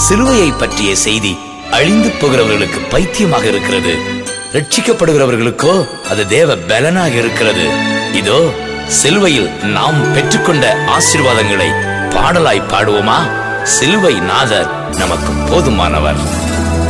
சிலுவையை பற்றிய செய்தி அழிந்து போகிறவர்களுக்கு பைத்தியமாக இருக்கிறது, ரட்சிக்கப்படுகிறவர்களுக்கோ அது தேவ பலனாக இருக்கிறது. இதோ சிலுவையில் நாம் பெற்றுக்கொண்ட ஆசீர்வாதங்களை பாடலாய் பாடுவோமா? சிலுவை நாதர் நமக்கு போதுமானவர்.